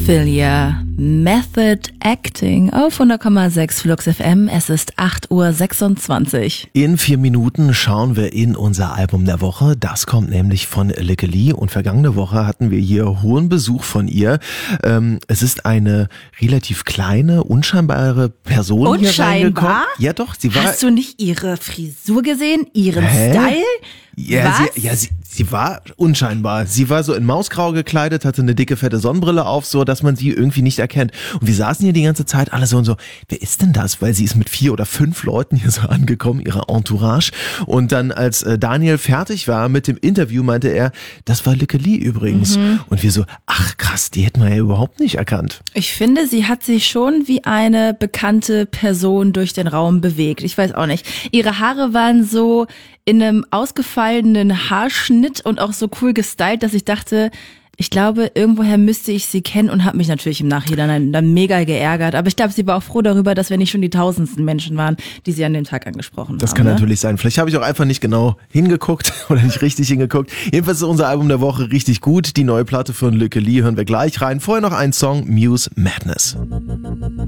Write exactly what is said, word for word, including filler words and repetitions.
Ophelia, Method Acting auf hundert Komma sechs Flux F M. Es ist acht Uhr sechsundzwanzig. In vier Minuten schauen wir in unser Album der Woche. Das kommt nämlich von Lykke Li und vergangene Woche hatten wir hier hohen Besuch von ihr. Ähm, es ist eine relativ kleine, unscheinbare Person Unscheinbar? hier reingekommen. Ja doch, sie war... Hast du nicht ihre Frisur gesehen? Ihren Hä? Style? Ja, Was? sie, ja sie, sie war unscheinbar. Sie war so in Mausgrau gekleidet, hatte eine dicke, fette Sonnenbrille auf, so dass man sie irgendwie nicht erkennt. Und wir saßen hier die ganze Zeit alle so und so, wer ist denn das? Weil sie ist mit vier oder fünf Leuten hier so angekommen, ihre Entourage. Und dann, als äh, Daniel fertig war mit dem Interview, meinte er, das war Lykke Li übrigens. Mhm. Und wir so, ach krass, die hätten wir ja überhaupt nicht erkannt. Ich finde, sie hat sich schon wie eine bekannte Person durch den Raum bewegt. Ich weiß auch nicht. Ihre Haare waren so in einem ausgefallenen Haarschnitt und auch so cool gestylt, dass ich dachte, ich glaube, irgendwoher müsste ich sie kennen und habe mich natürlich im Nachhinein dann mega geärgert. Aber ich glaube, sie war auch froh darüber, dass wir nicht schon die tausendsten Menschen waren, die sie an dem Tag angesprochen Das haben. Das kann ne? natürlich sein. Vielleicht habe ich auch einfach nicht genau hingeguckt oder nicht richtig hingeguckt. Jedenfalls ist unser Album der Woche richtig gut. Die neue Platte von Lykke Li hören wir gleich rein. Vorher noch ein Song, Muse Madness.